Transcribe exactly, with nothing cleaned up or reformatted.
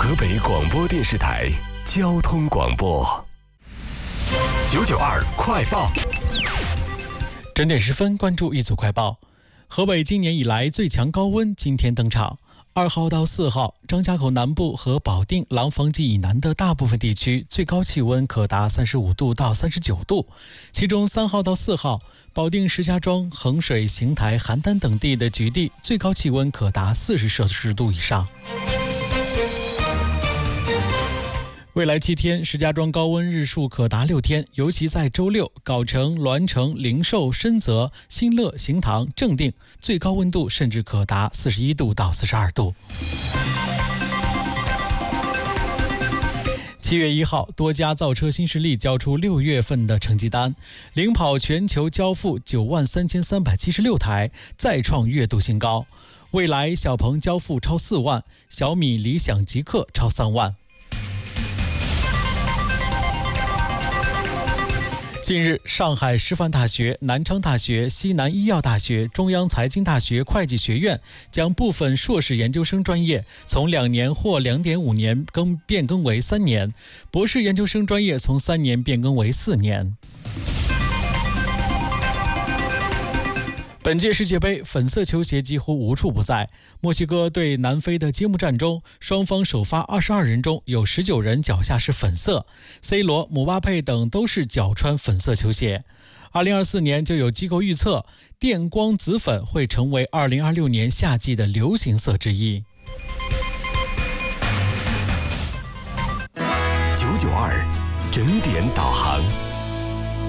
河北广播电视台交通广播九九二快报。 整点十分，关注一组快报。河北今年以来最强高温今天登场。二号到四号，张家口南部和保定、廊坊及以南的大部分地区最高气温可达三十五度到三十九度，其中三号到四号，保定石家庄、衡水、邢台、邯郸等地的局地最高气温可达四十摄氏度以上。未来七天，石家庄高温日数可达六天，尤其在周六，藁城、栾城、灵寿、深泽、新乐、行堂、正定，最高温度甚至可达四十一度到四十二度。七月一号，多家造车新势力交出六月份的成绩单，领跑全球交付九万三千三百七十六台，再创月度新高。蔚来、小鹏交付超四万，小米、理想、极氪超三万。近日，上海师范大学、南昌大学、西南医药大学、中央财经大学会计学院将部分硕士研究生专业从两年或两点五年更变更为三年，博士研究生专业从三年变更为四年。本届世界杯，粉色球鞋几乎无处不在。墨西哥对南非的揭幕战中，双方首发二十二人中有十九人脚下是粉色 ，C 罗、姆巴佩等都是脚穿粉色球鞋。二零二四年就有机构预测，电光紫粉会成为二零二六年夏季的流行色之一。 九九二整点导航。